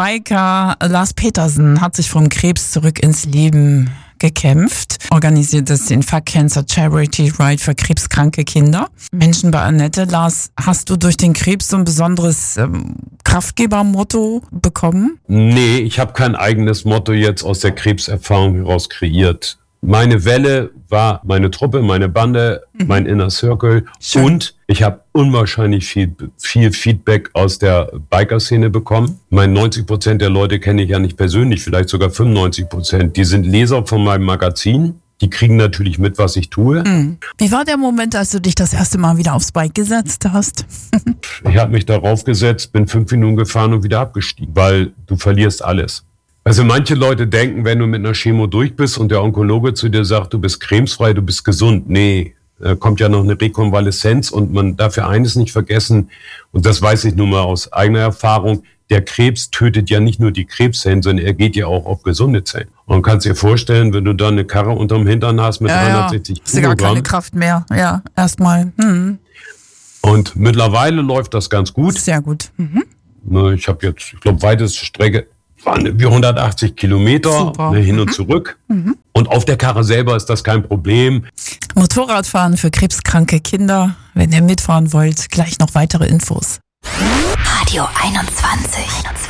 Biker Lars Petersen hat sich vom Krebs zurück ins Leben gekämpft, organisiert es den Fuck Cancer Charity Ride für krebskranke Kinder. Menschen bei Annette. Lars, hast du durch den Krebs so ein besonderes Kraftgebermotto bekommen? Nee, ich habe kein eigenes Motto jetzt aus der Krebserfahrung heraus kreiert. Meine Welle war meine Truppe, meine Bande, mein Inner Circle. Schön. Und ich habe unwahrscheinlich viel Feedback aus der Biker-Szene bekommen. 90% der Leute kenne ich ja nicht persönlich, vielleicht sogar 95%. Die sind Leser von meinem Magazin. Die kriegen natürlich mit, was ich tue. Wie war der Moment, als du dich das erste Mal wieder aufs Bike gesetzt hast? Ich habe mich darauf gesetzt, bin 5 Minuten gefahren und wieder abgestiegen, weil du verlierst alles. Also manche Leute denken, wenn du mit einer Chemo durch bist und der Onkologe zu dir sagt, du bist krebsfrei, du bist gesund. Nee, da kommt ja noch eine Rekonvaleszenz und man darf ja eines nicht vergessen, und das weiß ich nun mal aus eigener Erfahrung, der Krebs tötet ja nicht nur die Krebszellen, sondern er geht ja auch auf gesunde Zellen. Und du kannst dir vorstellen, wenn du dann eine Karre unterm Hintern hast mit 360 hast du gar keine Kraft mehr. Ja, erstmal. Und mittlerweile läuft das ganz gut. Sehr gut. Ich habe jetzt, ich glaube, weiteste Strecke waren wie 180 Kilometer hin und zurück. Und auf der Karre selber ist das kein Problem. Motorradfahren für krebskranke Kinder. Wenn ihr mitfahren wollt, gleich noch weitere Infos. Radio 21.